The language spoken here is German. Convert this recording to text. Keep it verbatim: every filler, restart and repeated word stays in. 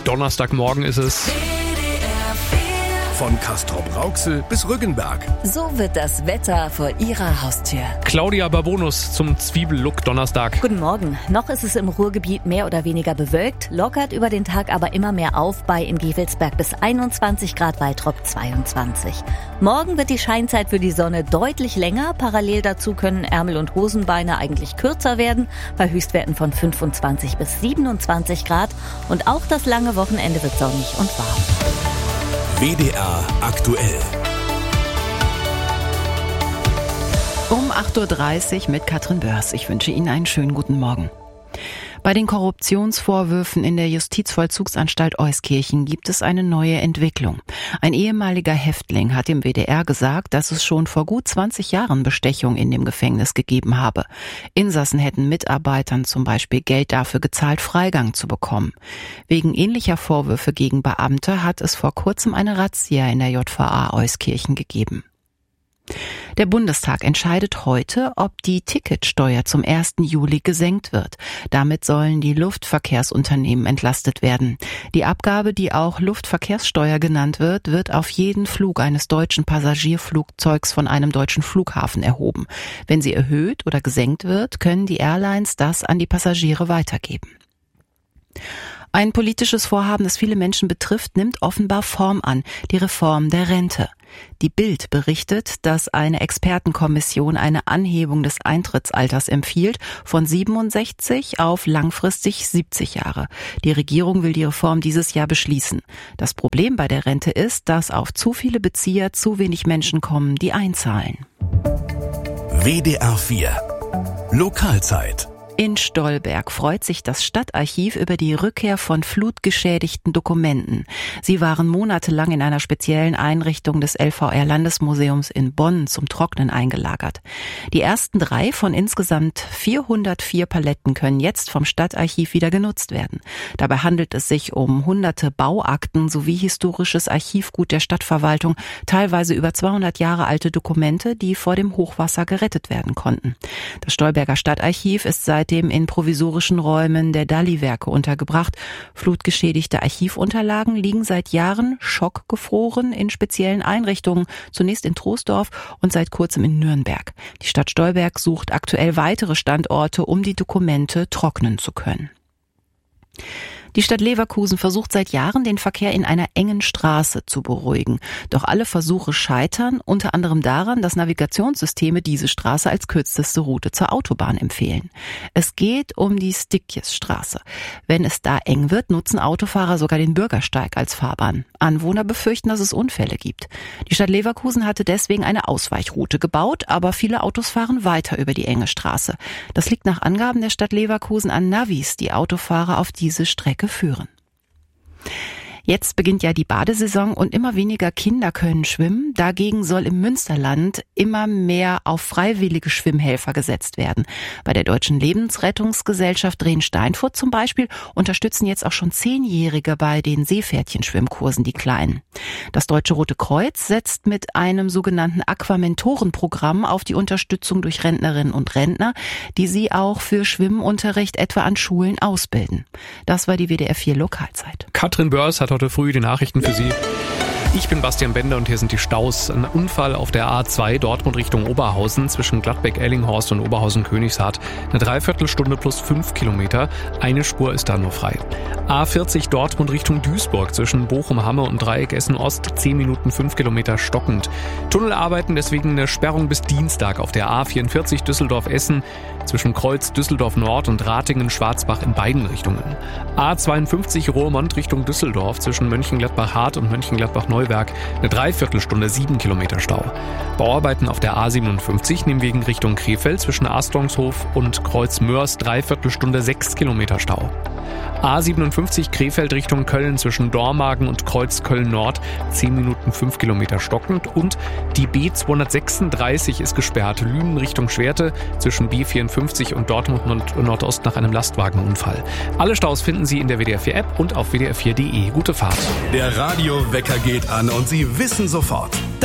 Donnerstagmorgen ist es. Von Castrop-Rauxel bis Rüggenberg. So wird das Wetter vor Ihrer Haustür. Claudia Babonus zum Zwiebellook Donnerstag. Guten Morgen. Noch ist es im Ruhrgebiet mehr oder weniger bewölkt, lockert über den Tag aber immer mehr auf bei in Gevelsberg bis einundzwanzig Grad, Waltrop zweiundzwanzig. Morgen wird die Scheinzeit für die Sonne deutlich länger. Parallel dazu können Ärmel und Hosenbeine eigentlich kürzer werden, bei Höchstwerten von fünfundzwanzig bis siebenundzwanzig Grad. Und auch das lange Wochenende wird sonnig und warm. W D R aktuell. Um acht Uhr dreißig mit Katrin Börs. Ich wünsche Ihnen einen schönen guten Morgen. Bei den Korruptionsvorwürfen in der Justizvollzugsanstalt Euskirchen gibt es eine neue Entwicklung. Ein ehemaliger Häftling hat dem W D R gesagt, dass es schon vor gut zwanzig Jahren Bestechung in dem Gefängnis gegeben habe. Insassen hätten Mitarbeitern zum Beispiel Geld dafür gezahlt, Freigang zu bekommen. Wegen ähnlicher Vorwürfe gegen Beamte hat es vor kurzem eine Razzia in der J V A Euskirchen gegeben. Der Bundestag entscheidet heute, ob die Ticketsteuer zum ersten Juli gesenkt wird. Damit sollen die Luftverkehrsunternehmen entlastet werden. Die Abgabe, die auch Luftverkehrssteuer genannt wird, wird auf jeden Flug eines deutschen Passagierflugzeugs von einem deutschen Flughafen erhoben. Wenn sie erhöht oder gesenkt wird, können die Airlines das an die Passagiere weitergeben. Ein politisches Vorhaben, das viele Menschen betrifft, nimmt offenbar Form an, die Reform der Rente. Die Bild berichtet, dass eine Expertenkommission eine Anhebung des Eintrittsalters empfiehlt von siebenundsechzig auf langfristig siebzig Jahre. Die Regierung will die Reform dieses Jahr beschließen. Das Problem bei der Rente ist, dass auf zu viele Bezieher zu wenig Menschen kommen, die einzahlen. W D R vier Lokalzeit. In Stolberg freut sich das Stadtarchiv über die Rückkehr von flutgeschädigten Dokumenten. Sie waren monatelang in einer speziellen Einrichtung des L V R-Landesmuseums in Bonn zum Trocknen eingelagert. Die ersten drei von insgesamt vierhundertvier Paletten können jetzt vom Stadtarchiv wieder genutzt werden. Dabei handelt es sich um hunderte Bauakten sowie historisches Archivgut der Stadtverwaltung, teilweise über zweihundert Jahre alte Dokumente, die vor dem Hochwasser gerettet werden konnten. Das Stolberger Stadtarchiv ist seit dem in provisorischen Räumen der Dalli-Werke untergebracht. Flutgeschädigte Archivunterlagen liegen seit Jahren schockgefroren in speziellen Einrichtungen, zunächst in Troisdorf und seit kurzem in Nürnberg. Die Stadt Stolberg sucht aktuell weitere Standorte, um die Dokumente trocknen zu können. Die Stadt Leverkusen versucht seit Jahren, den Verkehr in einer engen Straße zu beruhigen. Doch alle Versuche scheitern, unter anderem daran, dass Navigationssysteme diese Straße als kürzeste Route zur Autobahn empfehlen. Es geht um die Stikjesstraße. Wenn es da eng wird, nutzen Autofahrer sogar den Bürgersteig als Fahrbahn. Anwohner befürchten, dass es Unfälle gibt. Die Stadt Leverkusen hatte deswegen eine Ausweichroute gebaut, aber viele Autos fahren weiter über die enge Straße. Das liegt nach Angaben der Stadt Leverkusen an Navis, die Autofahrer auf diese Strecke führen. Jetzt beginnt ja die Badesaison und immer weniger Kinder können schwimmen. Dagegen soll im Münsterland immer mehr auf freiwillige Schwimmhelfer gesetzt werden. Bei der Deutschen Lebensrettungsgesellschaft Drehen-Steinfurt zum Beispiel unterstützen jetzt auch schon Zehnjährige bei den Seepferdchenschwimmkursen die Kleinen. Das Deutsche Rote Kreuz setzt mit einem sogenannten Aquamentorenprogramm auf die Unterstützung durch Rentnerinnen und Rentner, die sie auch für Schwimmunterricht etwa an Schulen ausbilden. Das war die W D R vier Lokalzeit. Katrin Börs hat heute früh die Nachrichten für Sie. Ich bin Bastian Bender und hier sind die Staus. Ein Unfall auf der A zwei Dortmund Richtung Oberhausen zwischen Gladbeck-Ellinghorst und Oberhausen-Königshardt. Eine Dreiviertelstunde plus fünf Kilometer. Eine Spur ist da nur frei. A vierzig Dortmund Richtung Duisburg zwischen Bochum-Hamme und Dreieck Essen-Ost. zehn Minuten fünf Kilometer stockend. Tunnelarbeiten, deswegen eine Sperrung bis Dienstag auf der A vierundvierzig Düsseldorf-Essen zwischen Kreuz Düsseldorf-Nord und Ratingen-Schwarzbach in beiden Richtungen. A zweiundfünfzig Roermond Richtung Düsseldorf zwischen Mönchengladbach-Hart und Mönchengladbach-Neuwerk. Eine Dreiviertelstunde, sieben Kilometer Stau. Bauarbeiten auf der A siebenundfünfzig nehmen wegen Richtung Krefeld zwischen Astronshof und Kreuz Mörs Dreiviertelstunde, sechs Kilometer Stau. A siebenundfünfzig Krefeld Richtung Köln zwischen Dormagen und Kreuz Köln-Nord, zehn Minuten fünf Kilometer stockend. Und die B zweihundertsechsunddreißig ist gesperrt, Lünen Richtung Schwerte zwischen B vierundfünfzig und Dortmund und Nordost nach einem Lastwagenunfall. Alle Staus finden Sie in der W D R vier App und auf W D R vier Punkt D E. Gute Fahrt. Der Radiowecker geht an und Sie wissen sofort,